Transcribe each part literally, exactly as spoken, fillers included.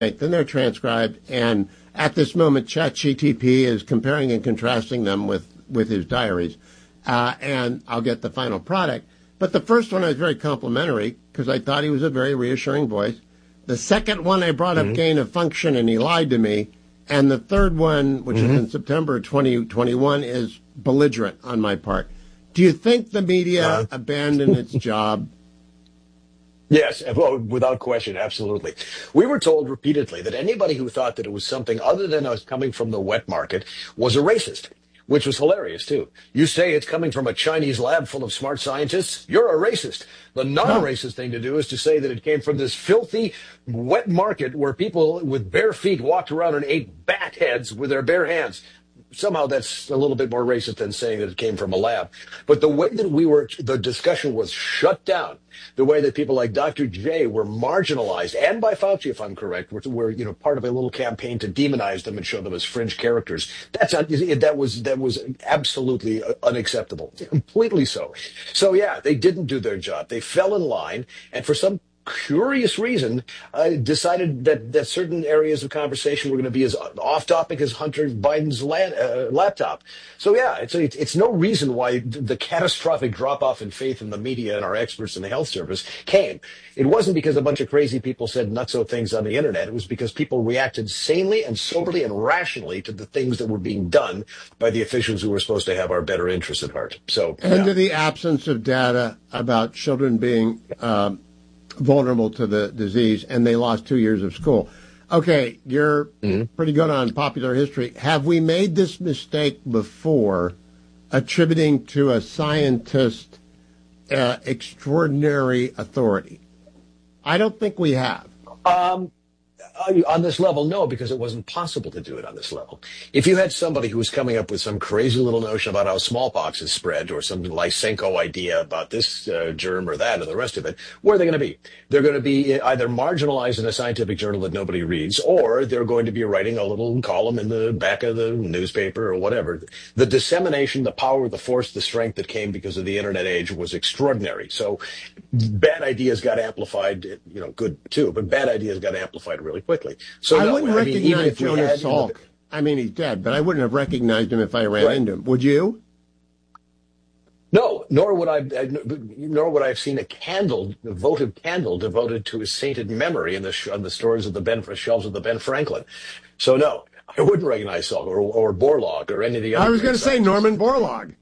then they're transcribed, and at this moment, ChatGPT is comparing and contrasting them with, with his diaries, uh, and I'll get the final product. But the first one I was very complimentary because I thought he was a very reassuring voice. The second one, I brought up mm-hmm. gain of function, and he lied to me. And the third one, which mm-hmm. is in September twenty twenty-one, is belligerent on my part. Do you think the media uh, abandoned its job? Yes, well, without question, absolutely. We were told repeatedly that anybody who thought that it was something other than us coming from the wet market was a racist, which was hilarious, too. You say it's coming from a Chinese lab full of smart scientists, you're a racist. The non-racist thing to do is to say that it came from this filthy, wet market where people with bare feet walked around and ate bat heads with their bare hands. Somehow that's a little bit more racist than saying that it came from a lab. But the way that we were, the discussion was shut down, the way that people like Doctor J were marginalized, and by Fauci, if I'm correct, were, were you know part of a little campaign to demonize them and show them as fringe characters. That's that was that was absolutely unacceptable, completely so. So yeah, they didn't do their job. They fell in line, and for some curious reason, uh, decided that, that certain areas of conversation were going to be as off-topic as Hunter Biden's la- uh, laptop. So, yeah, it's, a, it's no reason why the catastrophic drop-off in faith in the media and our experts in the health service came. It wasn't because a bunch of crazy people said nutso things on the internet. It was because people reacted sanely and soberly and rationally to the things that were being done by the officials who were supposed to have our better interests at heart. So, and yeah. to the absence of data about children being um, vulnerable to the disease, and they lost two years of school. Okay, you're mm-hmm. pretty good on popular history. Have we made this mistake before, attributing to a scientist uh, extraordinary authority? I don't think we have. Um, on this level, no, because it wasn't possible to do it on this level. If you had somebody who was coming up with some crazy little notion about how smallpox is spread, or some Lysenko idea about this uh, germ or that or the rest of it, where are they going to be? They're going to be either marginalized in a scientific journal that nobody reads, or they're going to be writing a little column in the back of the newspaper or whatever. The dissemination, the power, the force, the strength that came because of the internet age was extraordinary. So bad ideas got amplified, you know, good too, but bad ideas got amplified really quickly. So I no, wouldn't I mean, recognize Jonas Salk. I mean, he's dead, but I wouldn't have recognized him if I ran right. into him. Would you? No, nor would I. Nor would I have seen a candle, a votive candle, devoted to his sainted memory in the on the stores of the Ben shelves of the Ben Franklin. So no, I wouldn't recognize Salk or, or Borlaug or any of the other. I was going to say Norman Borlaug.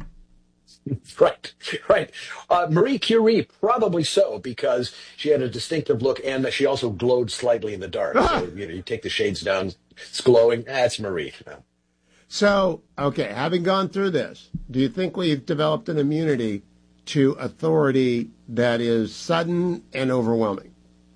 Right, right. Uh, Marie Curie, probably so, because she had a distinctive look, and she also glowed slightly in the dark. Ah. So, you know, you take the shades down, it's glowing. That's Marie. No. So, okay, having gone through this, do you think we've developed an immunity to authority that is sudden and overwhelming?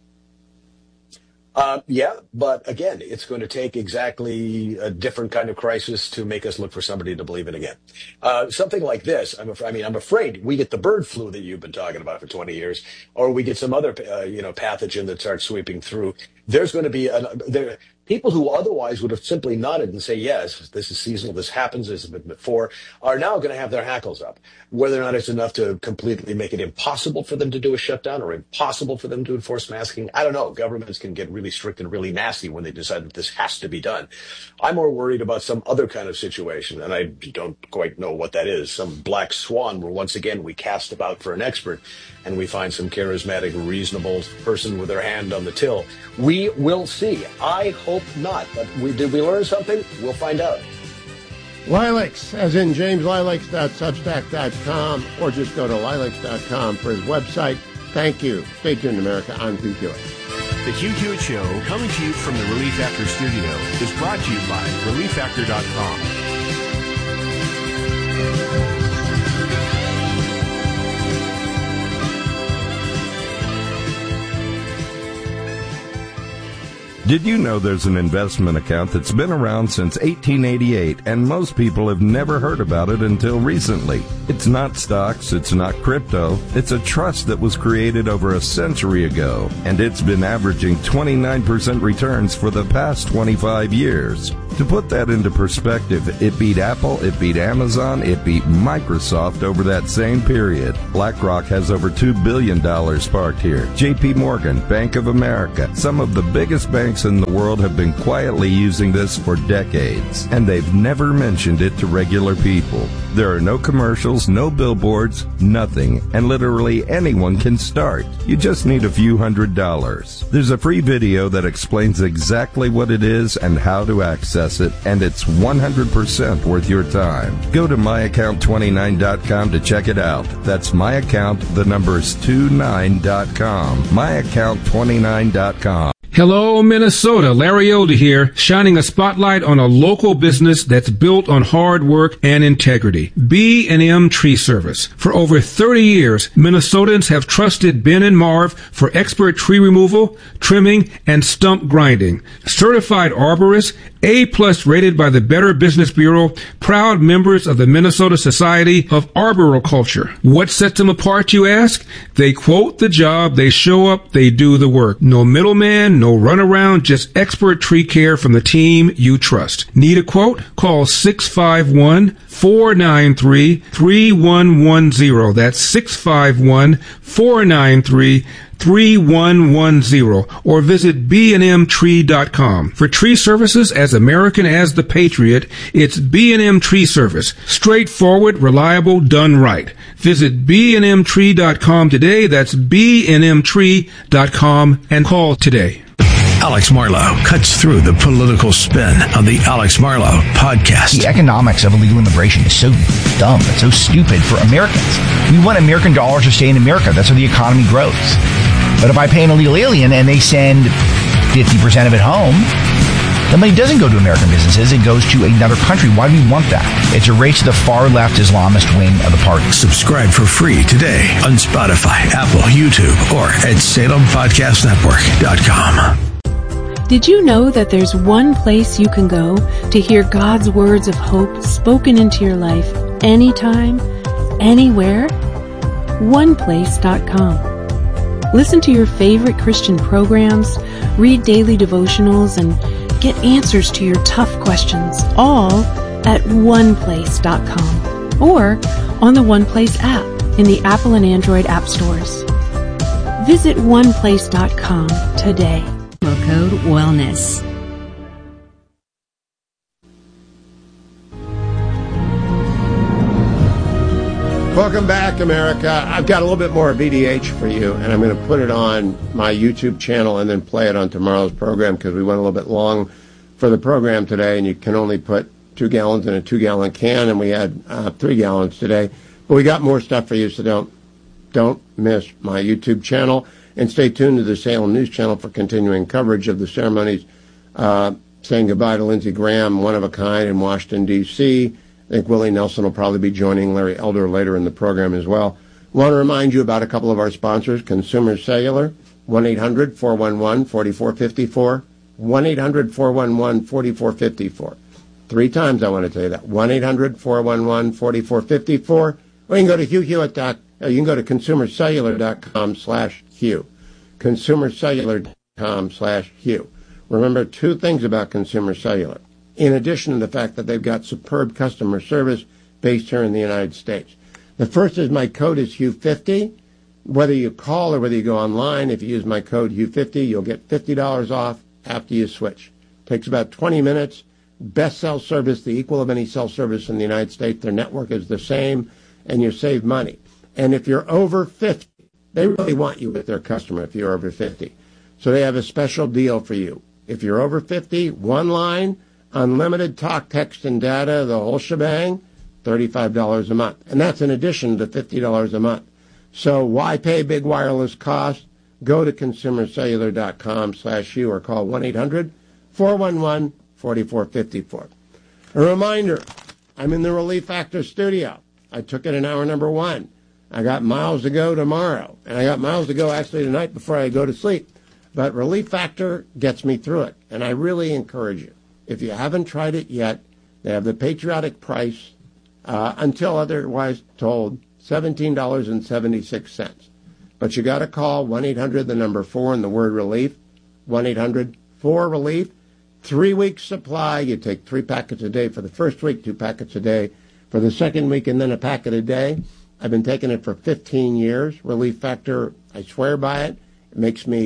Uh, yeah, but again, it's going to take exactly a different kind of crisis to make us look for somebody to believe in again. Uh, something like this, I'm af- I mean, I'm afraid we get the bird flu that you've been talking about for twenty years, or we get some other, uh, you know, pathogen that starts sweeping through. There's going to be a, there, people who otherwise would have simply nodded and say, yes, this is seasonal, this happens, this has been before, are now going to have their hackles up. Whether or not it's enough to completely make it impossible for them to do a shutdown or impossible for them to enforce masking, I don't know. Governments can get really strict and really nasty when they decide that this has to be done. I'm more worried about some other kind of situation, and I don't quite know what that is. Some black swan where once again we cast about for an expert and we find some charismatic, reasonable person with their hand on the till. We will see. I hope not. But we, did we learn something? We'll find out. Lilacs, as in james lilacs dot substack dot com, or just go to lilacs dot com for his website. Thank you. Stay tuned, America. I'm Hugh Hewitt. The Hugh Hewitt Show, coming to you from the Relief Factor studio, is brought to you by relief factor dot com. Did you know there's an investment account that's been around since eighteen eighty-eight, and most people have never heard about it until recently? It's not stocks, it's not crypto, it's a trust that was created over a century ago, and it's been averaging twenty-nine percent returns for the past twenty-five years. To put that into perspective, it beat Apple, it beat Amazon, it beat Microsoft over that same period. BlackRock has over two billion dollars parked here. J P Morgan, Bank of America, some of the biggest banks banks in the world have been quietly using this for decades, and they've never mentioned it to regular people. There are no commercials, no billboards, nothing, and literally anyone can start. You just need a few hundred dollars. There's a free video that explains exactly what it is and how to access it, and it's one hundred percent worth your time. Go to my account twenty-nine dot com to check it out. That's my account, the number is twenty-nine dot com. my account twenty-nine dot com. Hello, Minnesota. Larry Elder here, shining a spotlight on a local business that's built on hard work and integrity. B and M Tree Service. For over thirty years, Minnesotans have trusted Ben and Marv for expert tree removal, trimming, and stump grinding. Certified arborists, A-plus rated by the Better Business Bureau, proud members of the Minnesota Society of Arboriculture. What sets them apart, you ask? They quote the job, they show up, they do the work. No middleman, no runaround, just expert tree care from the team you trust. Need a quote? Call six five one, four nine three, three one one zero. That's six five one, four nine three, three one one zero, or visit b and m tree dot com. For tree services as American as the Patriot, it's B and M Tree Service. Straightforward, reliable, done right. Visit b and m tree dot com today. That's b and m tree dot com and call today. Alex Marlow cuts through the political spin on the Alex Marlow podcast. The economics of illegal immigration is so dumb. It's so stupid for Americans. We want American dollars to stay in America. That's how the economy grows. But if I pay an illegal alien and they send fifty percent of it home, the money doesn't go to American businesses. It goes to another country. Why do we want that? It's a race to the far-left Islamist wing of the party. Subscribe for free today on Spotify, Apple, YouTube, or at Salem Podcast Network dot com. Did you know that there's one place you can go to hear God's words of hope spoken into your life anytime, anywhere? one place dot com. Listen to your favorite Christian programs, read daily devotionals, and get answers to your tough questions, all at one place dot com or on the OnePlace app in the Apple and Android app stores. Visit one place dot com today. Code Wellness. Welcome back, America. I've got a little bit more B D H for you, and I'm going to put it on my YouTube channel and then play it on tomorrow's program because we went a little bit long for the program today, and you can only put two gallons in a two-gallon can, and we had uh, three gallons today. But we got more stuff for you, so don't don't miss my YouTube channel. And stay tuned to the Salem News Channel for continuing coverage of the ceremonies uh, saying goodbye to Lindsey Graham, one of a kind, in Washington, D C I think Willie Nelson will probably be joining Larry Elder later in the program as well. I want to remind you about a couple of our sponsors, Consumer Cellular, one eight hundred, four one one, four four five four, one eight hundred, four one one, four four five four. Three times I want to tell you that, one eight hundred, four one one, four four five four, or you can go to Hugh Hewitt. Uh, you can go to consumer cellular dot com slash Hugh. consumer cellular dot com slash Hugh. Remember two things about Consumer Cellular, in addition to the fact that they've got superb customer service based here in the United States. The first is my code is Hugh fifty. Whether you call or whether you go online, if you use my code Hugh fifty, you'll get fifty dollars off after you switch. Takes about twenty minutes. Best cell service, the equal of any cell service in the United States. Their network is the same, and you save money. And if you're over fifty, they really want you with their customer if you're over fifty. So they have a special deal for you. If you're over fifty, one line, unlimited talk, text, and data, the whole shebang, thirty-five dollars a month. And that's in addition to fifty dollars a month. So why pay big wireless costs? Go to consumer cellular dot com slash you or call one eight hundred, four one one, four four five four. A reminder, I'm in the Relief Factor studio. I took it in hour number one. I got miles to go tomorrow, and I got miles to go actually tonight before I go to sleep. But Relief Factor gets me through it, and I really encourage you. If you haven't tried it yet, they have the patriotic price, uh, until otherwise told, seventeen dollars and seventy-six cents. But you got to call one eight hundred, the number four, and the word relief, one eight hundred, four relief. Three weeks supply. You take three packets a day for the first week, two packets a day for the second week, and then a packet a day. I've been taking it for fifteen years. Relief Factor, I swear by it. It makes me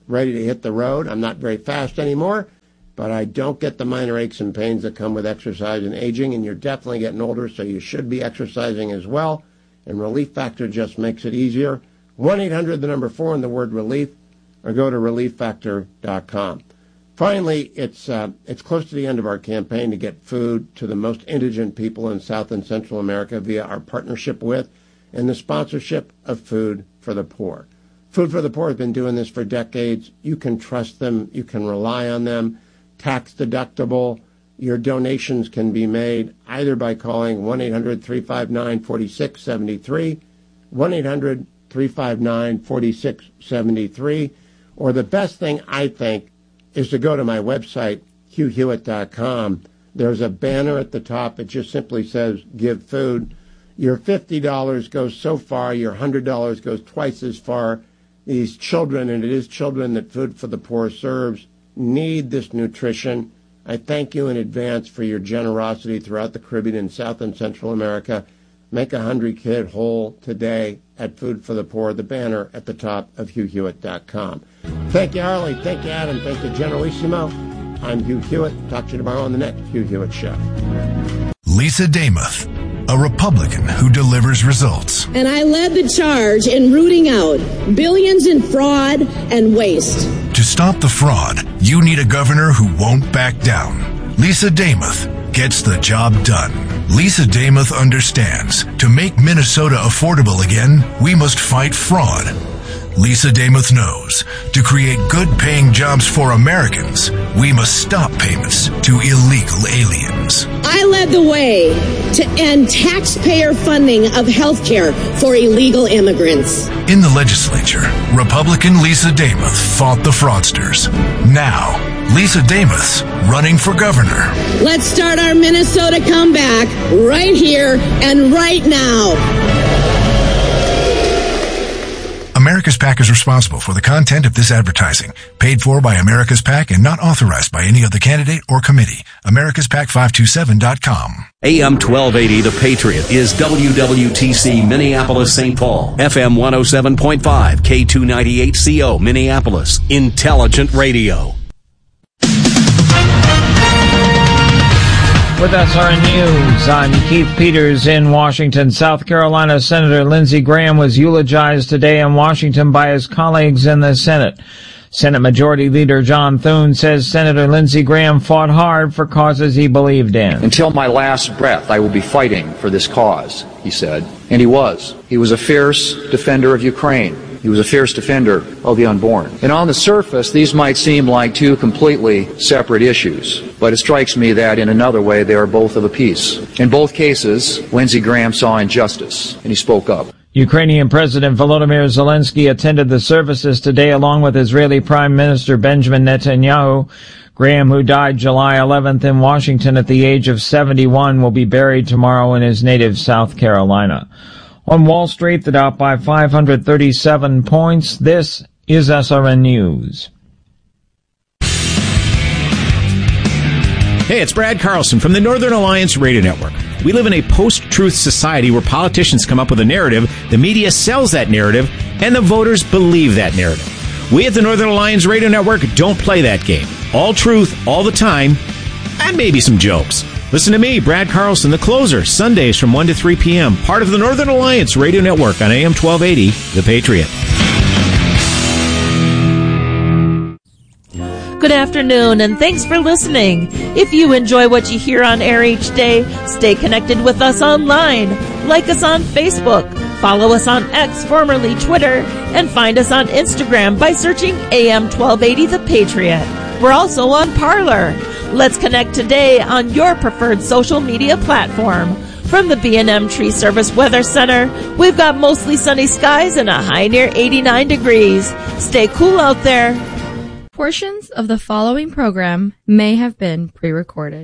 ready to hit the road. I'm not very fast anymore, but I don't get the minor aches and pains that come with exercise and aging, and you're definitely getting older, so you should be exercising as well. And Relief Factor just makes it easier. one eight hundred, the number four, and the word relief, or go to relief factor dot com. Finally, it's uh, it's close to the end of our campaign to get food to the most indigent people in South and Central America via our partnership with and the sponsorship of Food for the Poor. Food for the Poor has been doing this for decades. You can trust them. You can rely on them. Tax deductible. Your donations can be made either by calling one eight hundred, three five nine, four six seven three, one eight hundred, three five nine, four six seven three, or the best thing, I think, is to go to my website, hugh hewitt dot com. There's a banner at the top. It just simply says, give food. Your fifty dollars goes so far. Your one hundred dollars goes twice as far. These children, and it is children that Food for the Poor serves, need this nutrition. I thank you in advance for your generosity throughout the Caribbean and South and Central America. Make a hungry kid whole today at Food for the Poor, the banner at the top of hugh hewitt dot com. Thank you, Harley. Thank you, Adam. Thank you, Generalissimo. I'm Hugh Hewitt. Talk to you tomorrow on the next Hugh Hewitt Show. Lisa Damoth, a Republican who delivers results. And I led the charge in rooting out billions in fraud and waste. To stop the fraud, you need a governor who won't back down. Lisa Damoth gets the job done. Lisa Damoth understands to make Minnesota affordable again, we must fight fraud. Lisa Damoth knows to create good-paying jobs for Americans, we must stop payments to illegal aliens. I led the way to end taxpayer funding of health care for illegal immigrants. In the legislature, Republican Lisa Damoth fought the fraudsters. Now, Lisa Damoth's running for governor. Let's start our Minnesota comeback right here and right now. America's PAC is responsible for the content of this advertising. Paid for by America's PAC and not authorized by any other candidate or committee. Americas Pac five two seven dot com. A M twelve eighty The Patriot is W W T C Minneapolis Saint Paul. F M one oh seven point five, K two ninety-eight C O Minneapolis. Intelligent radio. With S R N News, I'm Keith Peters in Washington. South Carolina Senator Lindsey Graham was eulogized today in Washington by his colleagues in the Senate. Senate Majority Leader John Thune says Senator Lindsey Graham fought hard for causes he believed in. Until my last breath, I will be fighting for this cause, he said. And he was. He was a fierce defender of Ukraine. He was a fierce defender of the unborn. And on the surface, these might seem like two completely separate issues, but it strikes me that in another way they are both of a piece. In both cases, Lindsey Graham saw injustice, and he spoke up. Ukrainian President Volodymyr Zelensky attended the services today along with Israeli Prime Minister Benjamin Netanyahu. Graham, who died July eleventh in Washington at the age of seventy-one, will be buried tomorrow in his native South Carolina. On Wall Street, the Dow by five hundred thirty-seven points. This is S R N News. Hey, it's Brad Carlson from the Northern Alliance Radio Network. We live in a post-truth society where politicians come up with a narrative, the media sells that narrative, and the voters believe that narrative. We at the Northern Alliance Radio Network don't play that game. All truth, all the time, and maybe some jokes. Listen to me, Brad Carlson, the closer, Sundays from one to three p.m., part of the Northern Alliance Radio Network on A M twelve eighty, The Patriot. Good afternoon, and thanks for listening. If you enjoy what you hear on air each day, stay connected with us online. Like us on Facebook, follow us on X, formerly Twitter, and find us on Instagram by searching A M twelve eighty The Patriot. We're also on Parler. Let's connect today on your preferred social media platform. From the B and M Tree Service Weather Center, we've got mostly sunny skies and a high near eighty-nine degrees. Stay cool out there. Portions of the following program may have been pre-recorded.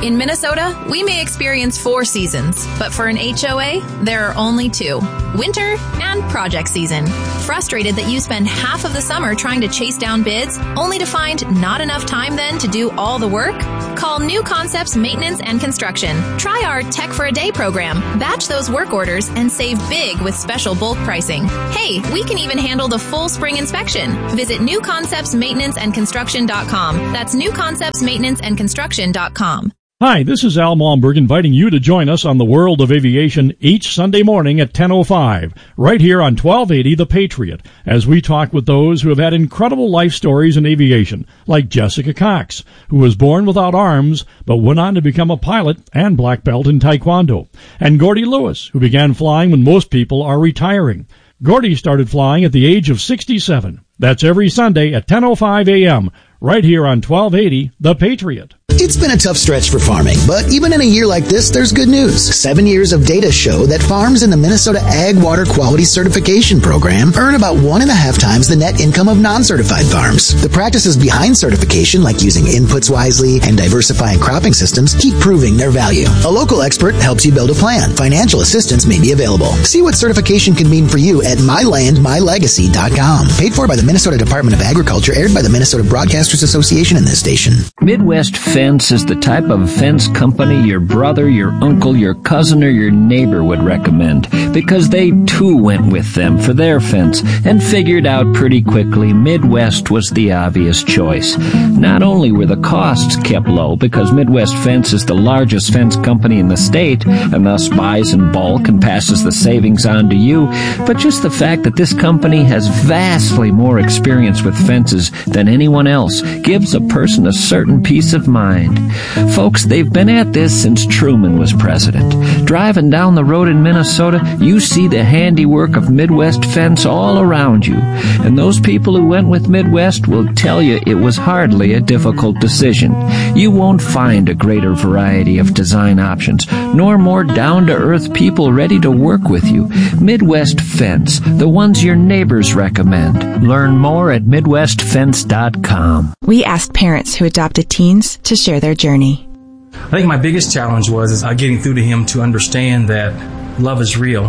In Minnesota, we may experience four seasons, but for an H O A, there are only two: winter and project season. Frustrated that you spend half of the summer trying to chase down bids, only to find not enough time then to do all the work? Call New Concepts Maintenance and Construction. Try our Tech for a Day program. Batch those work orders and save big with special bulk pricing. Hey, we can even handle the full spring inspection. Visit new concepts maintenance and construction dot com. That's new concepts maintenance and construction dot com. Hi, this is Al Malmberg inviting you to join us on the World of Aviation each Sunday morning at ten oh five, right here on twelve eighty The Patriot, as we talk with those who have had incredible life stories in aviation, like Jessica Cox, who was born without arms but went on to become a pilot and black belt in Taekwondo, and Gordy Lewis, who began flying when most people are retiring. Gordy started flying at the age of sixty-seven. That's every Sunday at ten oh five a.m., right here on twelve eighty The Patriot. It's been a tough stretch for farming, but even in a year like this, there's good news. Seven years of data show that farms in the Minnesota Ag Water Quality Certification Program earn about one and a half times the net income of non-certified farms. The practices behind certification, like using inputs wisely and diversifying cropping systems, keep proving their value. A local expert helps you build a plan. Financial assistance may be available. See what certification can mean for you at my land my legacy dot com. Paid for by the Minnesota Department of Agriculture, aired by the Minnesota Broadcasters Association and this station. Midwest Fence is the type of fence company your brother, your uncle, your cousin, or your neighbor would recommend, because they too went with them for their fence and figured out pretty quickly Midwest was the obvious choice. Not only were the costs kept low because Midwest Fence is the largest fence company in the state and thus buys in bulk and passes the savings on to you, but just the fact that this company has vastly more experience with fences than anyone else gives a person a certain peace of mind. Folks, they've been at this since Truman was president. Driving down the road in Minnesota, you see the handiwork of Midwest Fence all around you. And those people who went with Midwest will tell you it was hardly a difficult decision. You won't find a greater variety of design options, nor more down-to-earth people ready to work with you. Midwest Fence, the ones your neighbors recommend. Learn more at midwest fence dot com. We asked parents who adopted teens to share their journey. I think my biggest challenge was is uh, getting through to him to understand that love is real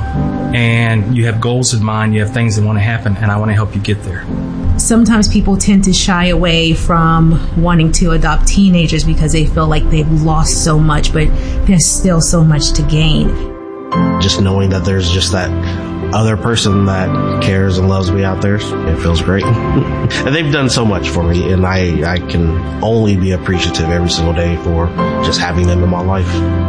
and you have goals in mind, you have things that want to happen, and I want to help you get there. Sometimes people tend to shy away from wanting to adopt teenagers because they feel like they've lost so much, but there's still so much to gain. Just knowing that there's just that other person that cares and loves me out there, it feels great. And they've done so much for me, and I, I can only be appreciative every single day for just having them in my life.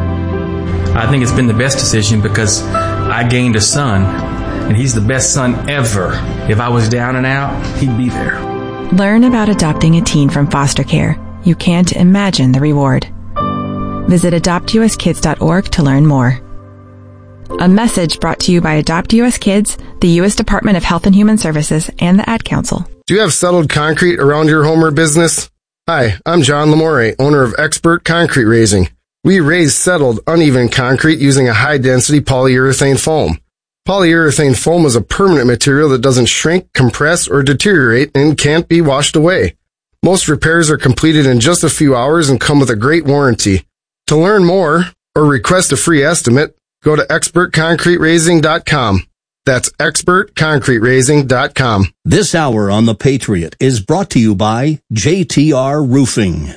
I think it's been the best decision because I gained a son, and he's the best son ever. If I was down and out, he'd be there. Learn about adopting a teen from foster care. You can't imagine the reward. Visit adopt u s kids dot org to learn more. A message brought to you by Adopt U S Kids, the U S Department of Health and Human Services, and the Ad Council. Do you have settled concrete around your home or business? Hi, I'm John Lamore, owner of Expert Concrete Raising. We raise settled, uneven concrete using a high-density polyurethane foam. Polyurethane foam is a permanent material that doesn't shrink, compress, or deteriorate and can't be washed away. Most repairs are completed in just a few hours and come with a great warranty. To learn more or request a free estimate, go to expert concrete raising dot com. That's expert concrete raising dot com. This hour on The Patriot is brought to you by J T R Roofing.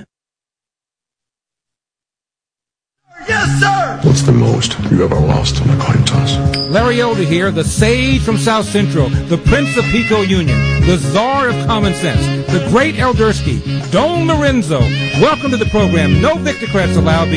Yes, sir! What's the most you ever lost on a coin toss? Larry Elder here, the sage from South Central, the Prince of Pico Union, the czar of common sense, the great Eldersky, Don Lorenzo. Welcome to the program. No Victocrats allowed.